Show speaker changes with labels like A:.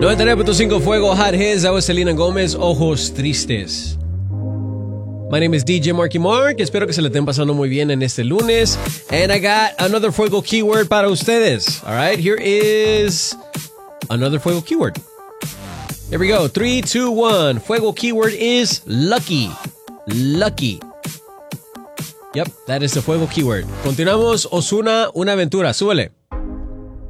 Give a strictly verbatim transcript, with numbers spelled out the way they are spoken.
A: noventa y nueve punto cinco Fuego Hot Hits. That was Selena Gomez, Ojos Tristes. My name is D J Marky Mark. Espero que se le estén pasando muy bien en este lunes. And I got another Fuego keyword para ustedes. All right, here is another Fuego keyword. Here we go. Three, two, one. Fuego keyword is lucky. Lucky. Yep, that is the Fuego keyword. Continuamos. Ozuna, una aventura. Súbele.